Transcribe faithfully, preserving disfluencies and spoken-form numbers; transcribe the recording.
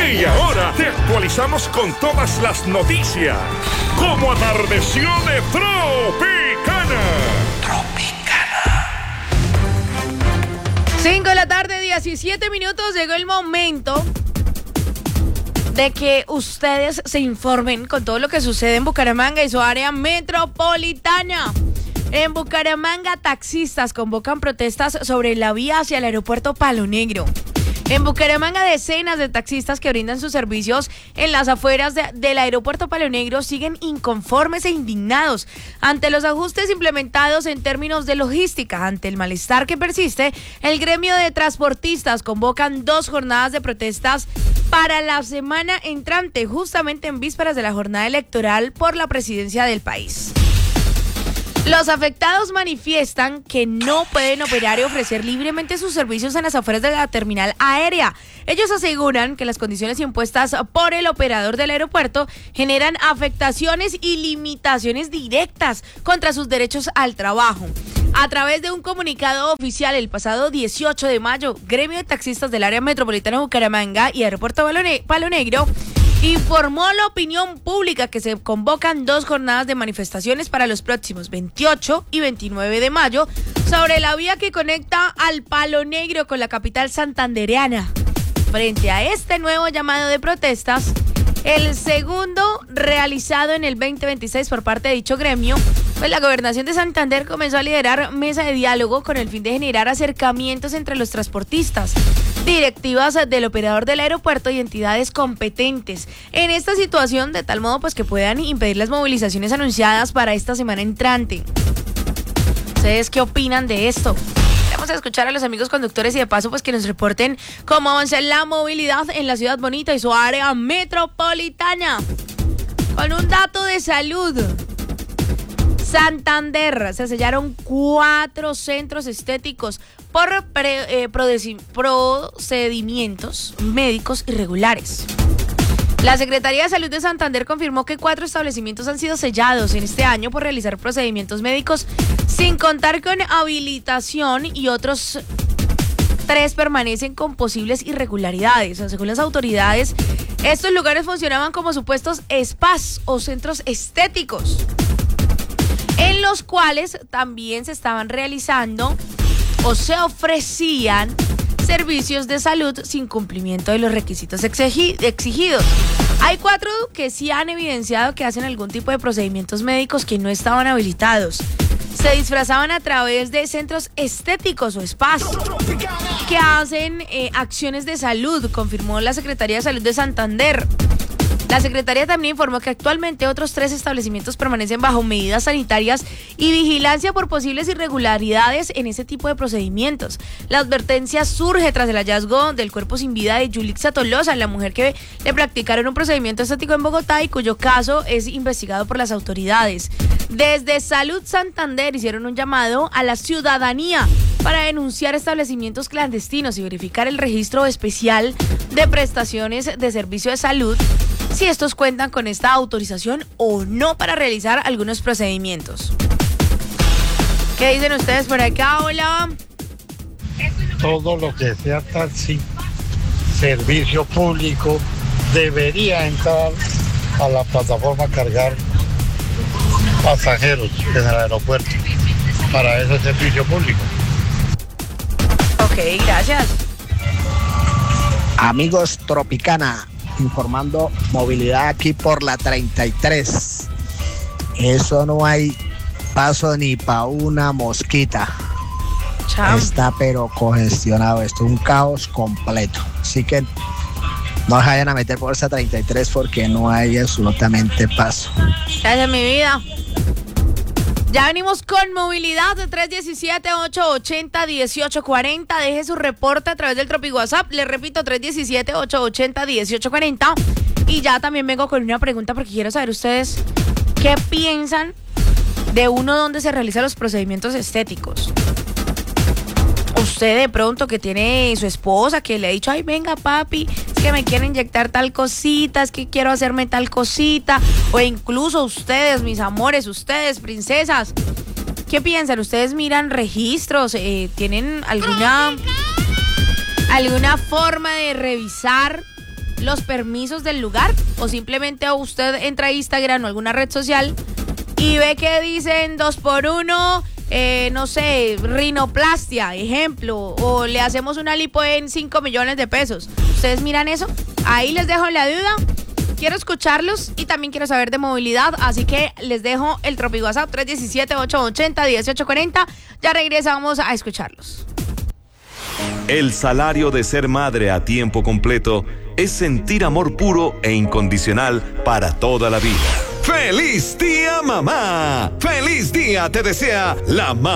Y ahora te actualizamos con todas las noticias. Como atardeció de Tropicana. cinco de la tarde, diecisiete minutos, llegó el momento de que ustedes se informen con todo lo que sucede en Bucaramanga y su área metropolitana. En Bucaramanga, taxistas convocan protestas sobre la vía hacia el aeropuerto Palo Negro. En Bucaramanga, decenas de taxistas que brindan sus servicios en las afueras de, del aeropuerto Palo Negro siguen inconformes e indignados ante los ajustes implementados en términos de logística. Ante el malestar que persiste, el gremio de transportistas convocan dos jornadas de protestas para la semana entrante, justamente en vísperas de la jornada electoral por la presidencia del país. Los afectados manifiestan que no pueden operar y ofrecer libremente sus servicios en las afueras de la terminal aérea. Ellos aseguran que las condiciones impuestas por el operador del aeropuerto generan afectaciones y limitaciones directas contra sus derechos al trabajo. A través de un comunicado oficial el pasado dieciocho de mayo, Gremio de Taxistas del Área Metropolitana de Bucaramanga y Aeropuerto Palo Negro informó a la opinión pública que se convocan dos jornadas de manifestaciones para los próximos veintiocho y veintinueve de mayo sobre la vía que conecta al Palo Negro con la capital santandereana. Frente a este nuevo llamado de protestas, el segundo realizado en el veinte veintiséis por parte de dicho gremio, pues la Gobernación de Santander comenzó a liderar mesa de diálogo con el fin de generar acercamientos entre los transportistas, directivas del operador del aeropuerto y entidades competentes en esta situación, de tal modo pues que puedan impedir las movilizaciones anunciadas para esta semana entrante. ¿Ustedes qué opinan de esto? Vamos a escuchar a los amigos conductores y de paso pues que nos reporten cómo avanza la movilidad en la ciudad bonita y su área metropolitana. Con un dato de salud: Santander, se sellaron cuatro centros estéticos por pre, eh, procedimientos médicos irregulares. La Secretaría de Salud de Santander confirmó que cuatro establecimientos han sido sellados en este año por realizar procedimientos médicos sin contar con habilitación y otros tres permanecen con posibles irregularidades. O sea, según las autoridades, estos lugares funcionaban como supuestos spas o centros estéticos, en los cuales también se estaban realizando o se ofrecían servicios de salud sin cumplimiento de los requisitos exigidos. Hay cuatro que sí han evidenciado que hacen algún tipo de procedimientos médicos que no estaban habilitados. Se disfrazaban a través de centros estéticos o spas que hacen eh, acciones de salud, confirmó la Secretaría de Salud de Santander. La Secretaría también informó que actualmente otros tres establecimientos permanecen bajo medidas sanitarias y vigilancia por posibles irregularidades en ese tipo de procedimientos. La advertencia surge tras el hallazgo del cuerpo sin vida de Yulixa Tolosa, la mujer que le practicaron un procedimiento estético en Bogotá y cuyo caso es investigado por las autoridades. Desde Salud Santander hicieron un llamado a la ciudadanía para denunciar establecimientos clandestinos y verificar el registro especial de prestaciones de servicio de salud, si estos cuentan con esta autorización o no para realizar algunos procedimientos. ¿Qué dicen ustedes por acá? Hola. Todo lo que sea taxi, servicio público, debería entrar a la plataforma a cargar pasajeros en el aeropuerto para ese servicio público. Ok, gracias. Amigos Tropicana, informando movilidad aquí por la treinta y tres. Eso no hay paso ni pa' una mosquita. Cham. Está pero congestionado, esto es un caos completo. Así que no se vayan a meter por esa treinta y tres porque no hay absolutamente paso. Gracias, mi vida. Ya venimos con movilidad de tres uno siete, ocho ocho cero, uno ocho cuatro cero. Deje su reporte a través del Tropi WhatsApp. Les repito, tres uno siete, ocho ocho cero, uno ocho cuatro cero. Y ya también vengo con una pregunta porque quiero saber ustedes qué piensan de uno donde se realizan los procedimientos estéticos. Usted de pronto que tiene su esposa que le ha dicho, ay, venga papi, es que me quiero inyectar tal cosita, es que quiero hacerme tal cosita, o incluso ustedes, mis amores, ustedes, princesas, ¿qué piensan? ¿Ustedes miran registros? Eh, ¿Tienen alguna, alguna forma de revisar los permisos del lugar, o simplemente usted entra a Instagram o alguna red social y ve que dicen dos por uno, eh, no sé, rinoplastia, ejemplo, o le hacemos una lipo en cinco millones de pesos. ¿Ustedes miran eso? Ahí les dejo la duda. Quiero escucharlos y también quiero saber de movilidad, así que les dejo el Tropi WhatsApp tres uno siete, ocho ocho cero, uno ocho cuatro cero. Ya regresamos a escucharlos. El salario de ser madre a tiempo completo es sentir amor puro e incondicional para toda la vida. ¡Feliz día, mamá! ¡Feliz día te desea la mamá!